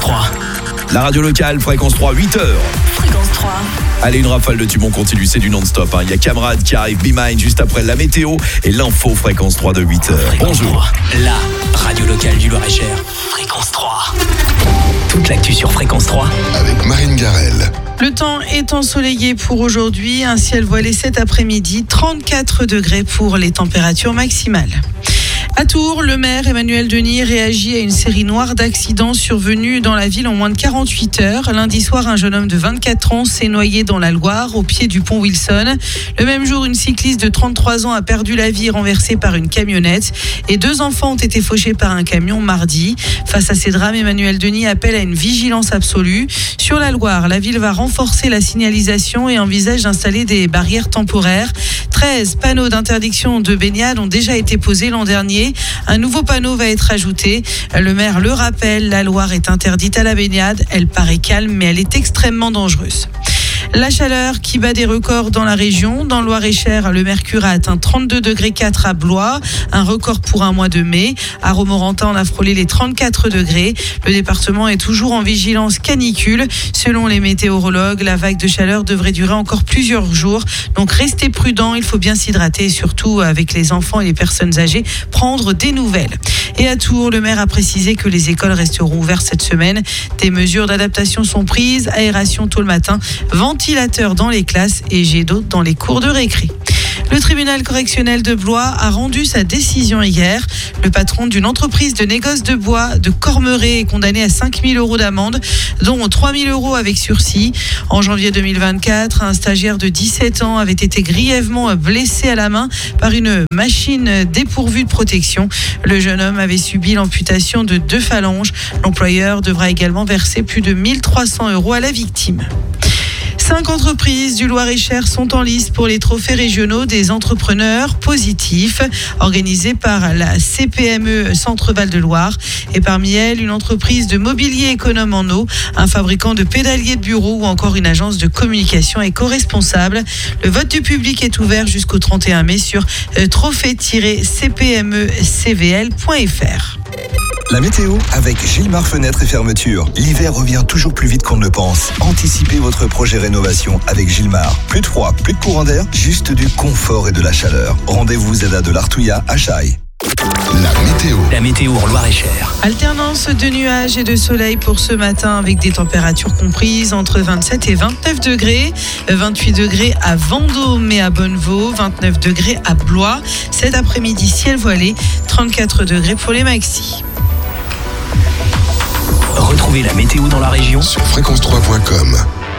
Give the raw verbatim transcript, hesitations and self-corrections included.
trois. La radio locale, Fréquence trois, huit heures. Fréquence trois. Allez, une rafale de tubes, on continue, c'est du non-stop. Hein. Il y a Camarade qui arrive, Be Mine, juste après la météo et l'info Fréquence trois de huit heures. Fréquence Bonjour. trois, la radio locale du Loir-et-Cher. Fréquence trois. Toute l'actu sur Fréquence trois. Avec Marine Garel. Le temps est ensoleillé pour aujourd'hui, un ciel voilé cet après-midi, trente-quatre degrés pour les températures maximales. À Tours, le maire Emmanuel Denis réagit à une série noire d'accidents survenus dans la ville en moins de quarante-huit heures. Lundi soir, un jeune homme de vingt-quatre ans s'est noyé dans la Loire, au pied du pont Wilson. Le même jour, une cycliste de trente-trois ans a perdu la vie renversée par une camionnette. Et deux enfants ont été fauchés par un camion mardi. Face à ces drames, Emmanuel Denis appelle à une vigilance absolue. Sur la Loire, la ville va renforcer la signalisation et envisage d'installer des barrières temporaires. treize panneaux d'interdiction de baignade ont déjà été posés l'an dernier. Un nouveau panneau va être ajouté. Le maire le rappelle, la Loire est interdite à la baignade. Elle paraît calme, mais elle est extrêmement dangereuse. La chaleur qui bat des records dans la région. Dans le Loir-et-Cher, le mercure a atteint trente-deux degrés quatre à Blois, un record pour un mois de mai. À Romorantin, on a frôlé les trente-quatre degrés. Le département est toujours en vigilance canicule. Selon les météorologues, la vague de chaleur devrait durer encore plusieurs jours. Donc restez prudents, il faut bien s'hydrater et surtout avec les enfants et les personnes âgées, prendre des nouvelles. Et à Tours, le maire a précisé que les écoles resteront ouvertes cette semaine. Des mesures d'adaptation sont prises, aération tôt le matin, ventilateur dans les classes et jet d'eau dans les cours de récré. Le tribunal correctionnel de Blois a rendu sa décision hier. Le patron d'une entreprise de négoce de bois de Cormeret est condamné à cinq mille euros d'amende, dont trois mille euros avec sursis. En janvier deux mille vingt-quatre, un stagiaire de dix-sept ans avait été grièvement blessé à la main par une machine dépourvue de protection. Le jeune homme avait subi l'amputation de deux phalanges. L'employeur devra également verser plus de mille trois cents euros à la victime. Cinq entreprises du Loir-et-Cher sont en lice pour les trophées régionaux des entrepreneurs positifs organisés par la C P M E Centre-Val de Loire. Et parmi elles, une entreprise de mobilier économe en eau, un fabricant de pédaliers de bureau ou encore une agence de communication éco-responsable. Le vote du public est ouvert jusqu'au trente et un mai sur trophée tiret c p m e c v l point f r. La météo avec Gilmar Fenêtres et Fermetures. L'hiver revient toujours plus vite qu'on ne le pense. Anticipez votre projet rénovation avec Gilmar. Plus de froid, plus de courant d'air, juste du confort et de la chaleur. Rendez-vous Zeda de l'Artouilla à Chaille. La météo. La météo en Loir-et-Cher. Alternance de nuages et de soleil pour ce matin avec des températures comprises entre vingt-sept et vingt-neuf degrés. vingt-huit degrés à Vendôme et à Bonnevaux. vingt-neuf degrés à Blois. Cet après-midi, ciel voilé. trente-quatre degrés pour les maxis. Retrouvez la météo dans la région Sur fréquence trois point com.